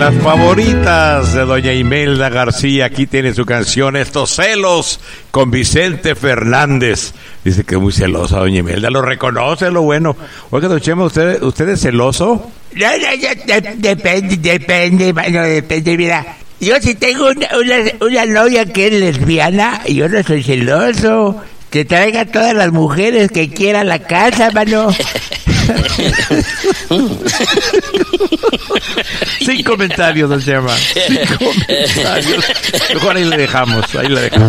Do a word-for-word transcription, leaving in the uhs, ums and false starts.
Las favoritas de doña Imelda García, aquí tiene su canción Estos celos con Vicente Fernández. Dice que es muy celosa doña Imelda, lo reconoce, lo bueno. Oiga, don Chema, ¿usted, usted es celoso? No, no, no, de, depende, depende, mano, depende, mira. Yo si tengo una, una, una novia que es lesbiana, yo no soy celoso. Que traiga todas las mujeres que quiera a la casa, mano. Sin comentarios, don Chema. Sin comentarios. Mejor ahí le dejamos, ahí le dejamos.